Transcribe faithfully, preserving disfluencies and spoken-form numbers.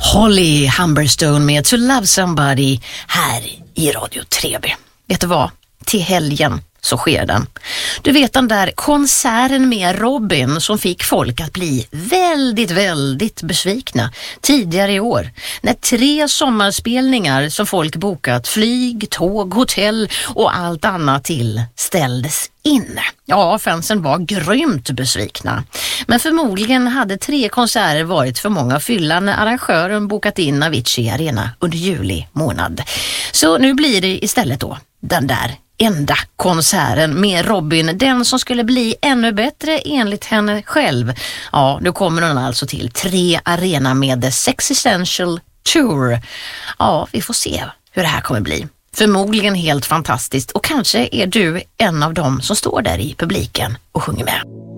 Holly Humberstone med To Love Somebody här i Radio tre B. Vet du vad? Till helgen så sker den. Du vet den där konserten med Robin som fick folk att bli väldigt, väldigt besvikna tidigare i år. När tre sommarspelningar som folk bokat, flyg, tåg, hotell och allt annat till ställdes in. Ja, fansen var grymt besvikna. Men förmodligen hade tre konserter varit för många fylla när arrangören bokat in Avicii Arena under juli månad. Så nu blir det istället då den där enda konserten med Robin, den som skulle bli ännu bättre enligt henne själv. Ja, nu kommer hon alltså till tre arena med The Sex Essential Tour. Ja, vi får se hur det här kommer bli. Förmodligen helt fantastiskt och kanske är du en av dem som står där i publiken och sjunger med.